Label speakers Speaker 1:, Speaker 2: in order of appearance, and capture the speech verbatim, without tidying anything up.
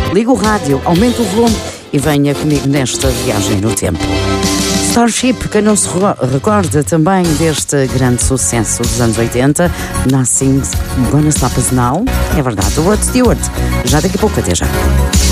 Speaker 1: Liga o rádio, aumenta o volume e venha comigo nesta viagem no tempo. Starship, quem não se recorda também deste grande sucesso dos anos oitenta, Nothing's Gonna Stop Us Now. É verdade, o Rod Stewart. Já daqui a pouco, até já.